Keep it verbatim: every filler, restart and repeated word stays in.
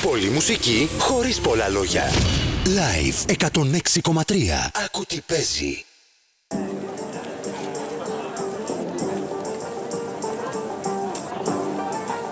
Πολλή μουσική χωρίς πολλά λόγια. Live εκατόν έξι κόμμα τρία. Άκου τι παίζει.